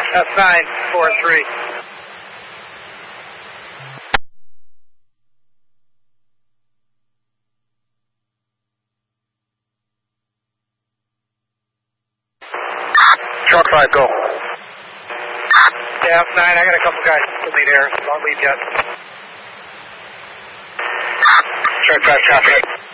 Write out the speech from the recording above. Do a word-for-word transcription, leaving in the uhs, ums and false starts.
F nine four three. Shark five, go. Yeah, F nine, I got a couple guys to lead air, so I'll leave yet. Shark five, copy.